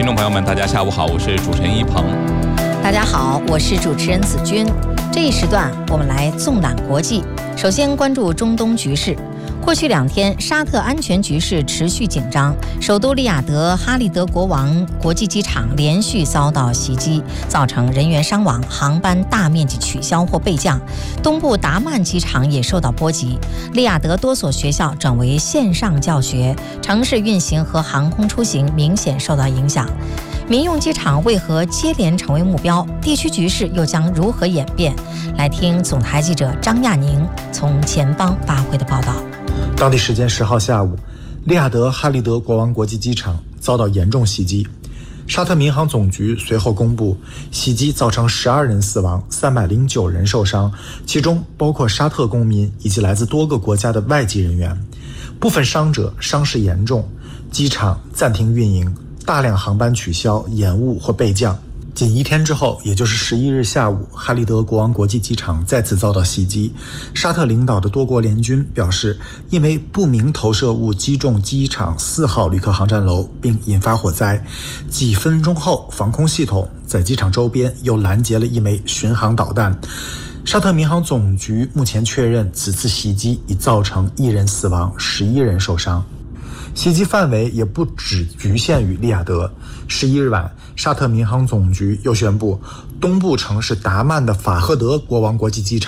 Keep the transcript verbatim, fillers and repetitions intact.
众朋友们，大家下午好，我是主持人一鹏。 大家好，我是主持人子君。这一时段我们来纵览国际，首先关注中东局势。过去两天，沙特安全局势持续紧张，首都利雅得哈利德国王国际机场连续遭到袭击，造成人员伤亡，航班大面积取消或备降。东部达曼机场也受到波及，利雅得多所学校转为线上教学，城市运行和航空出行明显受到影响。民用机场为何接连成为目标？地区局势又将如何演变？来听总台记者张亚宁从前方发回的报道。 当地时间十号下午，利雅得哈利德国王国际机场遭到严重袭击。沙特民航总局随后公布，袭击造成十二人死亡，三百零九人受伤，其中包括沙特公民以及来自多个国家的外籍人员。部分伤者伤势严重，机场暂停运营，大量航班取消、延误或备降。仅一天之后，也就是十一日下午，哈利德国王国际机场再次遭到袭击。沙特领导的多国联军表示，因为不明投射物击中机场四号旅客航站楼，并引发火灾。几分钟后，防空系统在机场周边又拦截了一枚巡航导弹。沙特民航总局目前确认，此次袭击已造成一人死亡，十一人受伤。袭击范围也不只局限于利雅得。十一日晚，沙特民航总局又宣布，东部城市达曼的法赫德国王国际机场